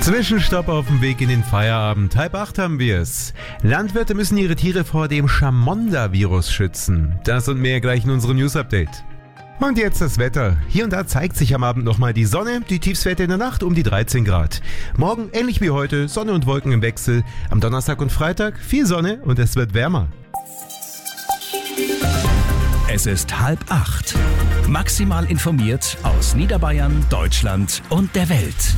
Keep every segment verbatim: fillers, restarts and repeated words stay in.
Zwischenstopp auf dem Weg in den Feierabend. Halb acht haben wir es. Landwirte müssen ihre Tiere vor dem Chamonda-Virus schützen. Das und mehr gleich in unserem News-Update. Und jetzt das Wetter. Hier und da zeigt sich am Abend nochmal die Sonne, die Tiefstwerte in der Nacht um die dreizehn Grad. Morgen ähnlich wie heute, Sonne und Wolken im Wechsel. Am Donnerstag und Freitag viel Sonne und es wird wärmer. Es ist halb acht. Maximal informiert aus Niederbayern, Deutschland und der Welt.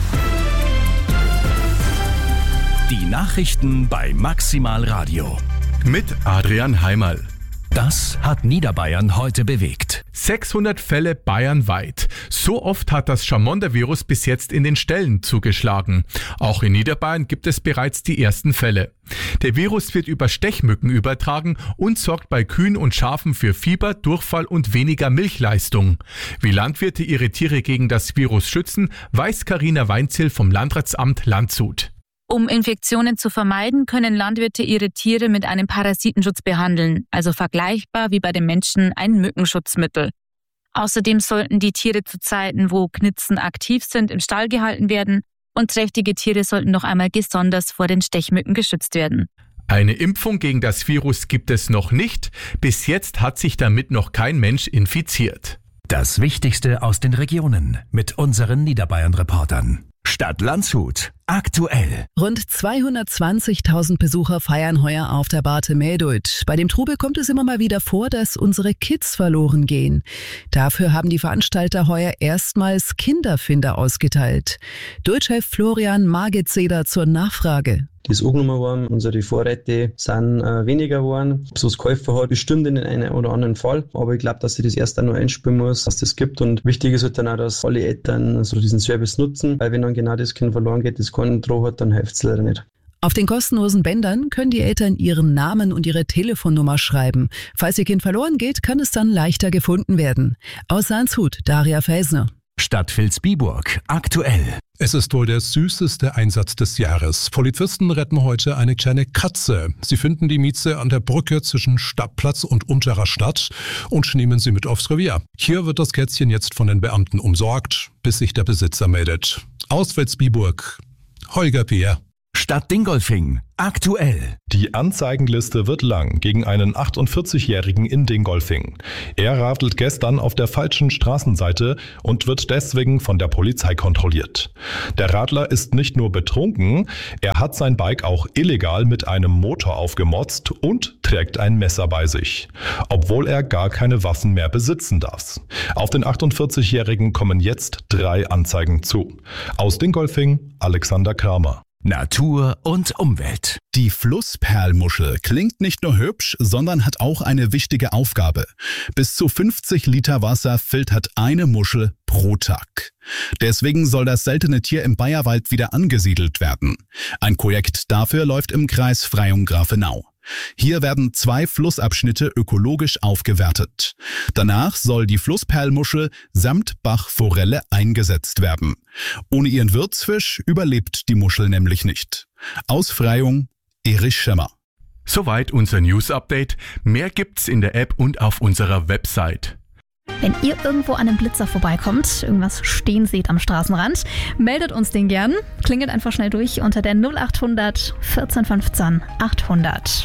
Die Nachrichten bei Maximal Radio. Mit Adrian Heimerl. Das hat Niederbayern heute bewegt. sechshundert Fälle bayernweit. So oft hat das Chamonda-Virus bis jetzt in den Ställen zugeschlagen. Auch in Niederbayern gibt es bereits die ersten Fälle. Der Virus wird über Stechmücken übertragen und sorgt bei Kühen und Schafen für Fieber, Durchfall und weniger Milchleistung. Wie Landwirte ihre Tiere gegen das Virus schützen, weiß Carina Weinzierl vom Landratsamt Landshut. Um Infektionen zu vermeiden, können Landwirte ihre Tiere mit einem Parasitenschutz behandeln, also vergleichbar wie bei den Menschen ein Mückenschutzmittel. Außerdem sollten die Tiere zu Zeiten, wo Knitzen aktiv sind, im Stall gehalten werden und trächtige Tiere sollten noch einmal besonders vor den Stechmücken geschützt werden. Eine Impfung gegen das Virus gibt es noch nicht. Bis jetzt hat sich damit noch kein Mensch infiziert. Das Wichtigste aus den Regionen mit unseren Niederbayern-Reportern. Stadt Landshut. Aktuell. Rund zweihundertzwanzigtausend Besucher feiern heuer auf der Barte Mähdut. Bei dem Trubel kommt es immer mal wieder vor, dass unsere Kids verloren gehen. Dafür haben die Veranstalter heuer erstmals Kinderfinder ausgeteilt. Deutschchef Florian Magezeder zur Nachfrage. Die ist angenommen worden, unsere Vorräte sind äh, weniger geworden. So das Käufer hat bestimmt in den einen oder anderen Fall. Aber ich glaube, dass ich das erst dann noch einspielen muss, dass das gibt. Und wichtig ist halt dann auch, dass alle Eltern so diesen Service nutzen. Weil wenn dann genau das Kind verloren geht, das keinen Droh hat, dann hilft es leider nicht. Auf den kostenlosen Bändern können die Eltern ihren Namen und ihre Telefonnummer schreiben. Falls ihr Kind verloren geht, kann es dann leichter gefunden werden. Aus Landshut, Daria Felsner. Stadt Vilsbiburg. Aktuell. Es ist wohl der süßeste Einsatz des Jahres. Polizisten retten heute eine kleine Katze. Sie finden die Mieze an der Brücke zwischen Stadtplatz und Unterer Stadt und nehmen sie mit aufs Revier. Hier wird das Kätzchen jetzt von den Beamten umsorgt, bis sich der Besitzer meldet. Aus Vilsbiburg, Holger Peer. Stadt Dingolfing. Aktuell. Die Anzeigenliste wird lang gegen einen achtundvierzigjährigen in Dingolfing. Er radelt gestern auf der falschen Straßenseite und wird deswegen von der Polizei kontrolliert. Der Radler ist nicht nur betrunken, er hat sein Bike auch illegal mit einem Motor aufgemotzt und trägt ein Messer bei sich, obwohl er gar keine Waffen mehr besitzen darf. Auf den achtundvierzigjährigen kommen jetzt drei Anzeigen zu. Aus Dingolfing, Alexander Kramer. Natur und Umwelt. Die Flussperlmuschel klingt nicht nur hübsch, sondern hat auch eine wichtige Aufgabe. Bis zu fünfzig Liter Wasser filtert eine Muschel pro Tag. Deswegen soll das seltene Tier im Bayerwald wieder angesiedelt werden. Ein Projekt dafür läuft im Kreis Freyung-Grafenau. Hier werden zwei Flussabschnitte ökologisch aufgewertet. Danach soll die Flussperlmuschel samt Bachforelle eingesetzt werden. Ohne ihren Wirtsfisch überlebt die Muschel nämlich nicht. Aus Freyung, Erich Schemmer. Soweit unser News-Update. Mehr gibt's in der App und auf unserer Website. Wenn ihr irgendwo an einem Blitzer vorbeikommt, irgendwas stehen seht am Straßenrand, meldet uns den gern. Klingelt einfach schnell durch unter der null achthundert vierzehn fünfzehn achthundert.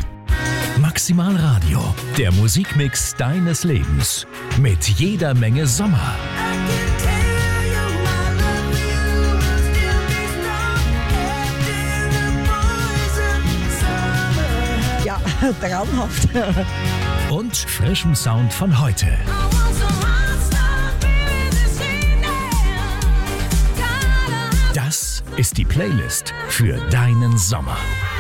Maximal Radio, der Musikmix deines Lebens. Mit jeder Menge Sommer. Ja, traumhaft. Und frischem Sound von heute. Das ist die Playlist für deinen Sommer.